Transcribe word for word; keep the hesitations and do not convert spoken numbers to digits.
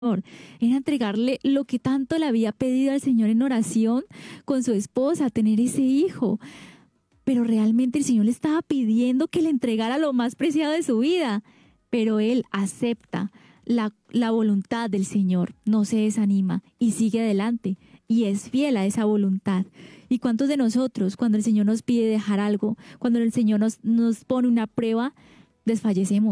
Señor, era entregarle lo que tanto le había pedido al Señor en oración con su esposa, tener ese hijo. Pero realmente el Señor le estaba pidiendo que le entregara lo más preciado de su vida. Pero él acepta la, la voluntad del Señor, no se desanima y sigue adelante y es fiel a esa voluntad. ¿Y cuántos de nosotros, cuando el Señor nos pide dejar algo, cuando el Señor nos, nos pone una prueba, desfallecemos?